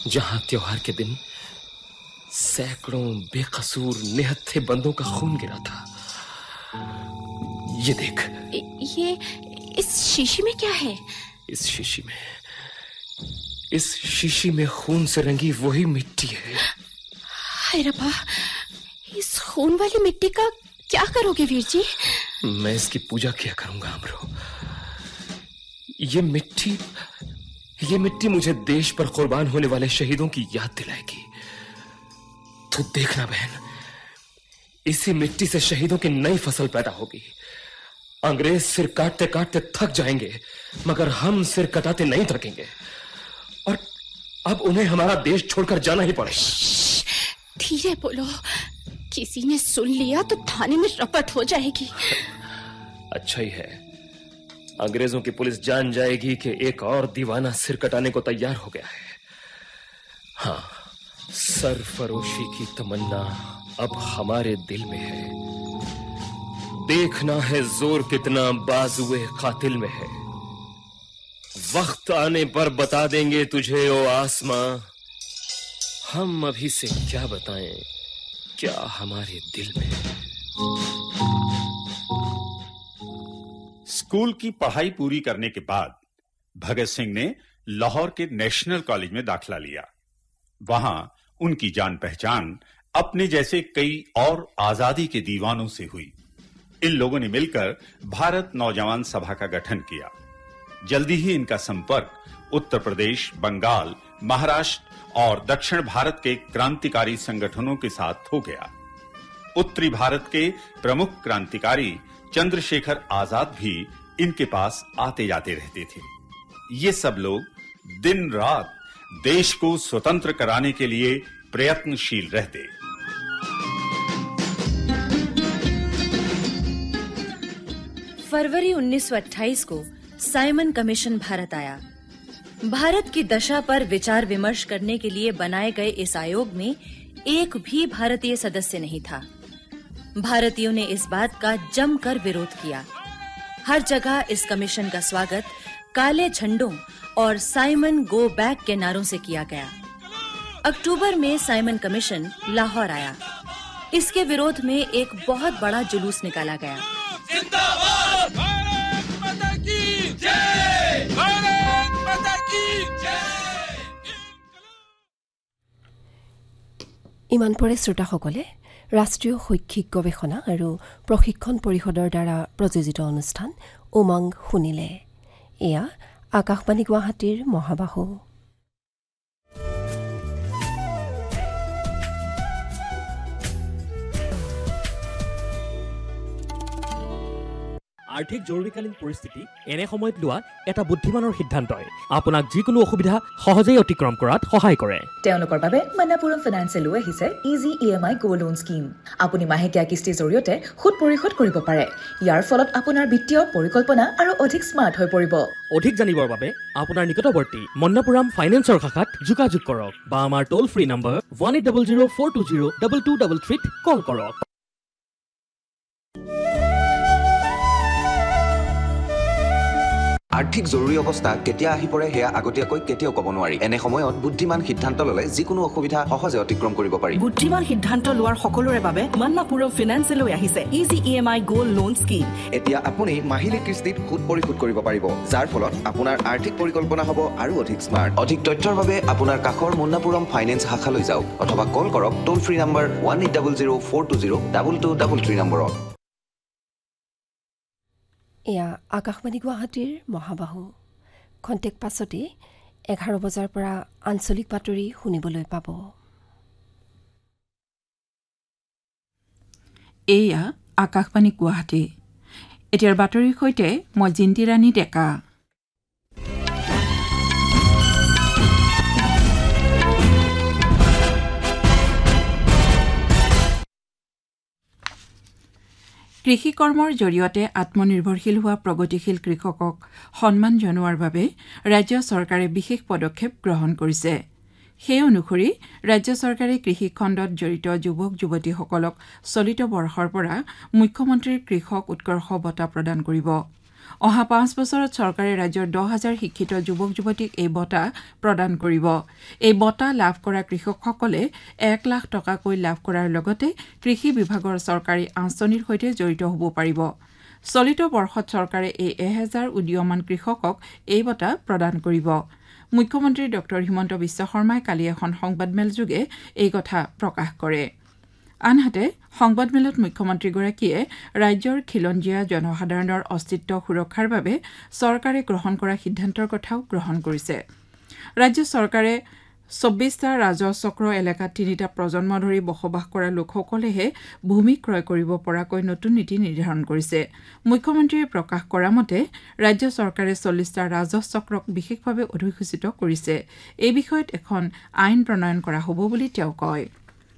जहां त्योहार के दिन सैकड़ों बेकसूर निहत्थे बंदों का खून गिरा था। ये देख, ये इस शीशी में क्या है? इस शीशी में खून से रंगी वही मिट्टी है। हाय रब्बा, इस खून वाली मिट्टी का क्या करोगे वीर जी? मैं इसकी पूजा किया करूंगा अमरो। ये मिट्टी मुझे देश पर कुर्बान होने वाले शहीदों की याद दिलाएगी। तो देखना बहन, इसी मिट्टी से शहीदों की नई फसल पैदा होगी। अंग्रेज सिर काटते काटते थक जाएंगे, मगर हम सिर कटाते नहीं थकेंगे। और अब उन्हें हमारा देश छोड़कर जाना ही पड़ेगा। धीरे बोलो, किसी ने सुन लिया तो थाने में रपट हो जाएगी। अच्छा ही है, अंग्रेजों की पुलिस जान जाएगी कि एक और दीवाना सिर कटाने को तैयार हो गया है। हाँ, सरफरोशी की तमन्ना अब हमारे दिल में है। देखना है जोर कितना बाजुए कातिल में है। वक्त आने पर बता देंगे तुझे ओ आसमां, हम अभी से क्या बताएं क्या हमारे दिल में है। स्कूल की पढ़ाई पूरी करने के बाद भगत सिंह ने लाहौर के नेशनल कॉलेज में दाखिला लिया। वहां उनकी जान पहचान अपने जैसे कई और आजादी के दीवानों से हुई। इन लोगों ने मिलकर भारत नौजवान सभा का गठन किया। जल्दी ही इनका संपर्क उत्तर प्रदेश, बंगाल, महाराष्ट्र और दक्षिण भारत के क्रांतिकारी संगठनों के साथ हो गया। उत्तरी भारत के प्रमुख क्रांतिकारी चंद्रशेखर आजाद भी इनके पास आते जाते रहते थे। ये सब लोग दिन रात देश को स्वतंत्र कराने के लिए प्रयत्नशील रहते। फरवरी 1928 को साइमन कमीशन भारत आया। भारत की दशा पर विचार विमर्श करने के लिए बनाए गए इस आयोग में एक भी भारतीय सदस्य नहीं था। भारतीयों ने इस बात का जमकर विरोध किया। हर जगह इस कमीशन का स्वागत काले झंडों और साइमन गो बैक के नारों से किया गया। अक्टूबर में साइमन कमीशन लाहौर आया। इसके विरोध में एक बहुत बड़ा जुलूस निकाला गया। जिंदाबाद भारत माता की जय, भारत माता की जय। ইমান পৰে শ্ৰোতাসকলে ৰাষ্ট্ৰীয় শৈক্ষিক গৱেষণা আৰু প্ৰশিক্ষণ পৰিষদৰ দ্বাৰা প্ৰযোজিত অনুষ্ঠান উমংগ শুনিলে। এয়া আকাশবাণী গুৱাহাটীৰ মহাবাহু। আৰ্থিক জৰুৰীকালীন পৰিস্থিতি এনে সময়ত লোৱা এটা বুদ্ধিমানৰ সিদ্ধান্তই আপোনাক যিকোনো অসুবিধা সহজেই অতিক্ৰম কৰাত সহায় কৰে। তেওঁলোকৰ বাবে মন্নাপুৰম ফাইনেন্সে লৈ আহিছে ইজি EMI গো লোন স্কিম। আপুনি মাহেকীয়া কিস্তিৰ জৰিয়তে সুদ পৰিশোধ কৰিব পাৰে। ইয়াৰ ফলত আপোনাৰ বিত্তীয় পৰিকল্পনা আৰু অধিক স্মাৰ্ট হৈ পৰিব। অধিক জানিবৰ বাবে আপোনাৰ নিকটৱৰ্তী মন্নাপুৰম ফাইনেন্সৰ শাখাত যোগাযোগ কৰক বা আমাৰ টোল ফ্ৰী নম্বৰ 1800-420-2233 কল কৰক। আৰ্থিক জৰুৰী অৱস্থা কেতিয়া আহি পৰে সেয়া আগতীয়াকৈ কেতিয়াও ক'ব নোৱাৰি। এনে সময়ত বুদ্ধিমান সিদ্ধান্ত ল'লে যিকোনো অসুবিধা সহজে অতিক্ৰম কৰিব পাৰি। বুদ্ধিমান সিদ্ধান্ত লোৱাৰ সকলোৰে বাবে মন্নাপুৰম ফাইনেন্সে লৈ আহিছে ইজি EMI গো লোন স্কিম। এতিয়া আপুনি মাহিলী কিস্তিত সুদ পৰিশোধ কৰিব পাৰিব, যাৰ ফলত আপোনাৰ আৰ্থিক পৰিকল্পনা হ'ব আৰু অধিক স্মাৰ্ট। অধিক তথ্যৰ বাবে আপোনাৰ কাষৰ মন্নাপুৰম ফাইনেন্স শাখালৈ যাওক অথবা কল কৰক টোল ফ্ৰী নম্বৰ 1800-420-2233 নম্বৰত। এয়া আকাশবাণী গুৱাহাটীৰ মহাবাহু। খন্তেক পাছতে 11 বজাৰ পৰা আঞ্চলিক বাতৰি শুনিবলৈ পাব। এয়া আকাশবাণী গুৱাহাটী। এতিয়াৰ বাতৰিৰ সৈতে মই জিন্তি ৰাণী ডেকা। কৃষি কৰ্মৰ জৰিয়তে আত্মনিৰ্ভৰশীল হোৱা প্ৰগতিশীল কৃষকক সন্মান জনোৱাৰ বাবে ৰাজ্য চৰকাৰে বিশেষ পদক্ষেপ গ্ৰহণ কৰিছে। সেই অনুসৰি ৰাজ্য চৰকাৰে কৃষি খণ্ডত জড়িত যুৱক যুৱতীসকলক চলিত বৰ্ষৰ পৰা মুখ্যমন্ত্ৰীৰ কৃষক উৎকৰ্ষ বঁটা প্ৰদান কৰিব। অহা 5 বছৰত চৰকাৰে ৰাজ্যৰ 10,000 শিক্ষিত যুৱক যুৱতীক এই বঁটা প্ৰদান কৰিব। এই বঁটা লাভ কৰা কৃষকসকলে 1 লাখ টকাকৈ লাভ কৰাৰ লগতে কৃষি বিভাগৰ চৰকাৰী আঁচনিৰ সৈতে জড়িত হ'ব পাৰিব। চলিত বৰ্ষত চৰকাৰে এই 1000 উদীয়মান কৃষকক এই বঁটা প্ৰদান কৰিব। মুখ্যমন্ত্ৰী ডক্টৰ হিমন্ত বিশ্ব শৰ্মাই কালি এখন সংবাদমেলযোগে এই কথা প্ৰকাশ কৰে। আনহাতে সংবাদমেলত মুখ্যমন্ত্ৰীগৰাকীয়ে ৰাজ্যৰ খিলঞ্জীয়া জনসাধাৰণৰ অস্তিত্ব সুৰক্ষাৰ বাবে চৰকাৰে গ্ৰহণ কৰা সিদ্ধান্তৰ কথাও গ্ৰহণ কৰিছে। ৰাজ্য চৰকাৰে 24টা ৰাজচক্ৰ এলেকাত 3টা প্ৰজন্ম ধৰি বসবাস কৰা লোকসকলেহে ভূমি ক্ৰয় কৰিব পৰাকৈ নতুন নীতি নিৰ্ধাৰণ কৰিছে। মুখ্যমন্ত্ৰীয়ে প্ৰকাশ কৰা মতে ৰাজ্য চৰকাৰে 40টা ৰাজচক্ৰক বিশেষভাৱে অধিসূচিত কৰিছে। এই বিষয়ত এখন আইন প্ৰণয়ন কৰা হ'ব বুলি তেওঁ কয়।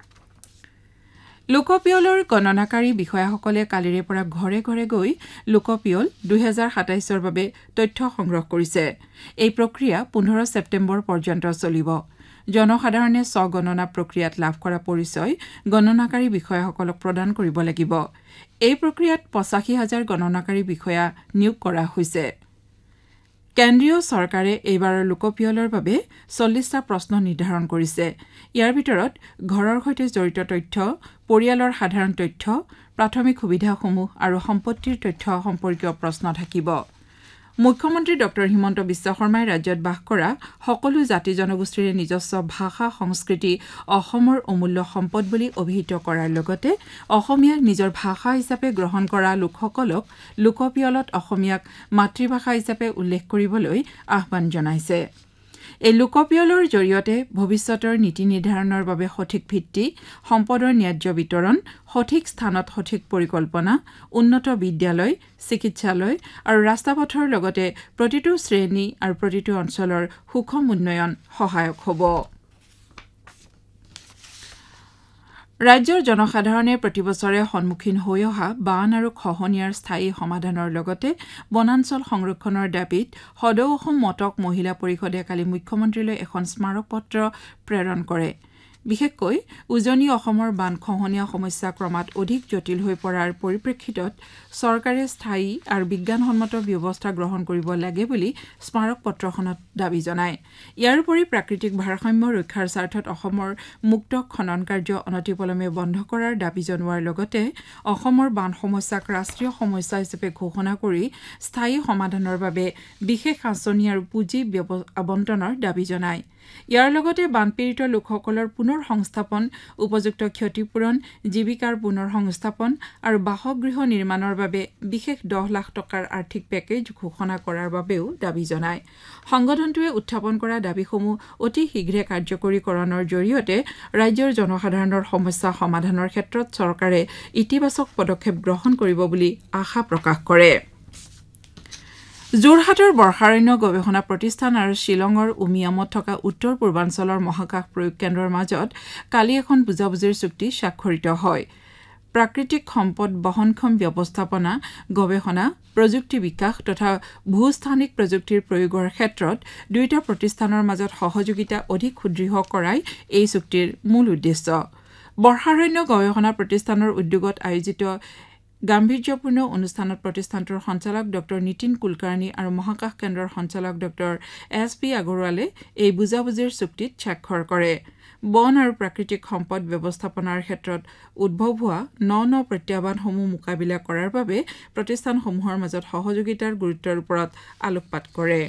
লোকপিয়লৰ গণনাকাৰী বিষয়াসকলে কালিৰে পৰা ঘৰে ঘৰে গৈ লোকপিয়ল 2027ৰ বাবে তথ্য সংগ্ৰহ কৰিছে। এই প্ৰক্ৰিয়া 15 ছেপ্টেম্বৰ পৰ্যন্ত চলিব। জনসাধাৰণে স্বগণনা প্ৰক্ৰিয়াত লাভ কৰা পৰিচয় গণনাকাৰী বিষয়াসকলক প্ৰদান কৰিব লাগিব। এই প্ৰক্ৰিয়াত 85,000 গণনাকাৰী বিষয়া নিয়োগ কৰা হৈছে। কেন্দ্ৰীয় চৰকাৰে এইবাৰৰ লোকপিয়লৰ বাবে 40টা প্ৰশ্ন নিৰ্ধাৰণ কৰিছে। ইয়াৰ ভিতৰত ঘৰৰ সৈতে জড়িত তথ্য, পৰিয়ালৰ সাধাৰণ তথ্য, প্ৰাথমিক সুবিধাসমূহ আৰু সম্পত্তিৰ তথ্য সম্পৰ্কীয় প্ৰশ্ন থাকিব। মুখ্যমন্ত্ৰী ডক্টৰ হিমন্ত বিশ্ব শৰ্মাই ৰাজ্যত বাস কৰা সকলো জাতি জনগোষ্ঠীৰে নিজস্ব ভাষা সংস্কৃতি অসমৰ অমূল্য সম্পদ বুলি অভিহিত কৰাৰ লগতে অসমীয়াক নিজৰ ভাষা হিচাপে গ্ৰহণ কৰা লোকসকলক লোকপিয়লত অসমীয়াক মাতৃভাষা হিচাপে উল্লেখ কৰিবলৈ আহ্বান জনাইছে। এই লোকপিয়লৰ জৰিয়তে ভৱিষ্যতৰ নীতি নিৰ্ধাৰণৰ বাবে সঠিক ভিত্তি, সম্পদৰ ন্যায্য বিতৰণ, সঠিক স্থানত সঠিক পৰিকল্পনা, উন্নত বিদ্যালয়, চিকিৎসালয় আৰু ৰাস্তাপথৰ লগতে প্ৰতিটো শ্ৰেণী আৰু প্ৰতিটো অঞ্চলৰ সুষম উন্নয়ন সহায়ক হ'ব। ৰাজ্যৰ জনসাধাৰণে প্ৰতিবছৰে সন্মুখীন হৈ অহা বান আৰু খহনীয়াৰ স্থায়ী সমাধানৰ লগতে বনাঞ্চল সংৰক্ষণৰ দাবীত সদৌ অসম মটক মহিলা পৰিষদে কালি মুখ্যমন্ত্ৰীলৈ এখন স্মাৰক পত্ৰ প্ৰেৰণ কৰে। বিশেষকৈ উজনি অসমৰ বান খহনীয়া সমস্যা ক্ৰমাৎ অধিক জটিল হৈ পৰাৰ পৰিপ্ৰেক্ষিতত চৰকাৰে স্থায়ী আৰু বিজ্ঞানসন্মত ব্যৱস্থা গ্ৰহণ কৰিব লাগে বুলি স্মাৰক পত্ৰখনত দাবী জনায়। ইয়াৰ উপৰি প্ৰাকৃতিক ভাৰসাম্য ৰক্ষাৰ স্বাৰ্থত অসমৰ মুক্ত খনন কাৰ্য অনতিপলমে বন্ধ কৰাৰ দাবী জনোৱাৰ লগতে অসমৰ বান সমস্যাক ৰাষ্ট্ৰীয় সমস্যা হিচাপে ঘোষণা কৰি স্থায়ী সমাধানৰ বাবে বিশেষ আঁচনি আৰু পুঁজি আবণ্টনৰ দাবী জনায়। ইয়াৰ লগতে বানপীড়িত লোকসকলৰ পুনৰ সংস্থাপন, উপযুক্ত ক্ষতিপূৰণ, জীৱিকাৰ পুনৰ সংস্থাপন আৰু বাসগৃহ নিৰ্মাণৰ বাবে বিশেষ 10 লাখ টকাৰ আৰ্থিক পেকেজ ঘোষণা কৰাৰ বাবেও দাবী জনায়। সংগঠনটোৱে উত্থাপন কৰা দাবীসমূহ অতি শীঘ্ৰে কাৰ্যকৰীকৰণৰ জৰিয়তে ৰাজ্যৰ জনসাধাৰণৰ সমস্যা সমাধানৰ ক্ষেত্ৰত চৰকাৰে ইতিবাচক পদক্ষেপ গ্ৰহণ কৰিব বুলি আশা প্ৰকাশ কৰে। যোৰহাটৰ বৰ্ষাৰণ্য গৱেষণা প্ৰতিষ্ঠান আৰু শ্বিলঙৰ উমিয়ামত থকা উত্তৰ পূৰ্বাঞ্চলৰ মহাকাশ প্ৰয়োগ কেন্দ্ৰৰ মাজত কালি এখন বুজাবুজিৰ চুক্তি স্বাক্ষৰিত হয়। প্ৰাকৃতিক সম্পদ বহনক্ষম ব্যৱস্থাপনা, গৱেষণা, প্ৰযুক্তি বিকাশ তথা ভূস্থানিক প্ৰযুক্তিৰ প্ৰয়োগৰ ক্ষেত্ৰত দুয়োটা প্ৰতিষ্ঠানৰ মাজত সহযোগিতা অধিক সুদৃঢ় কৰাই এই চুক্তিৰ মূল উদ্দেশ্য। বৰ্ষাৰণ্য গৱেষণা প্ৰতিষ্ঠানৰ উদ্যোগত আয়োজিত গাম্ভীৰ্যপূৰ্ণ অনুষ্ঠানত প্ৰতিষ্ঠানটোৰ সঞ্চালক ডক্টৰ নীতিন কুলকাৰ্ণী আৰু মহাকাশ কেন্দ্ৰৰ সঞ্চালক ডক্টৰ SP আগৰৱালে এই বুজাবুজিৰ চুক্তিত স্বাক্ষৰ কৰে। বন আৰু প্ৰাকৃতিক সম্পদ ব্যৱস্থাপনাৰ ক্ষেত্ৰত উদ্ভৱ হোৱা ন প্ৰত্যাহ্বানসমূহ মোকাবিলা কৰাৰ বাবে প্ৰতিষ্ঠানসমূহৰ মাজত সহযোগিতাৰ গুৰুত্বৰ ওপৰত আলোকপাত কৰে।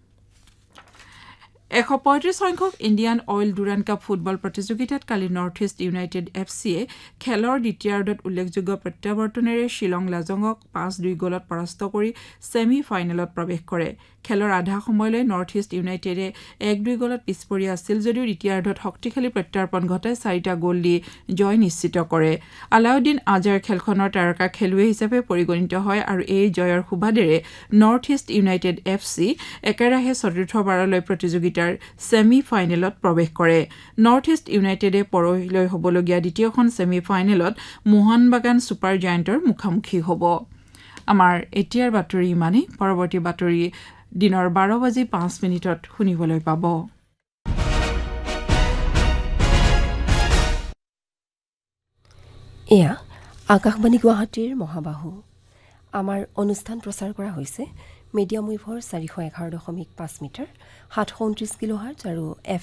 135 সংখ্যক Indian oil Durand cup football প্ৰতিযোগিতাত কালি নৰ্থ ইষ্ট ইউনাইটেড FCয়ে খেলৰ দ্বিতীয়াৰ্ধত উল্লেখযোগ্য প্ৰত্যাৱৰ্তনেৰে শ্বিলং লাজঙক 5-2 গলত পৰাস্ত কৰি ছেমি ফাইনেলত প্ৰৱেশ কৰে। খেলৰ আধা সময়লৈ নৰ্থ ইষ্ট ইউনাইটেডে 1-2 গলত পিছপৰি আছিল যদিও দ্বিতীয়াৰ্ধত শক্তিশালী প্ৰত্যাৰ্পণ ঘটাই 4টা গ'ল দি জয় নিশ্চিত কৰে। আলাউদ্দিন আজাৰ খেলখনৰ তাৰকা খেলুৱৈ হিচাপে পৰিগণিত হয় আৰু এই জয়ৰ সুবাদেৰে নৰ্থ ইষ্ট ইউনাইটেড FC একেৰাহে চতুৰ্থবাৰলৈ প্ৰতিযোগিতাৰ ছেমি ফাইনেলত প্ৰৱেশ কৰে। নৰ্থ ইষ্ট ইউনাইটেডে পৰহিলৈ হ'বলগীয়া দ্বিতীয়খন ছেমি ফাইনেলত মোহনবাগান ছুপাৰ জায়াণ্টৰ মুখামুখি হ'ব। আমাৰ এতিয়াৰ বাতৰি ইমানেই। পৰৱৰ্তী বাতৰি দিনৰ 12:05 শুনিবলৈ পাব। এয়া আকাশবাণী গুৱাহাটীৰ মহাবাহু। আমাৰ অনুষ্ঠান প্ৰচাৰ কৰা হৈছে মিডিয়াম ৱেভৰ 411.5 মিটাৰ 729 কিলোহাৰ্টজ আৰু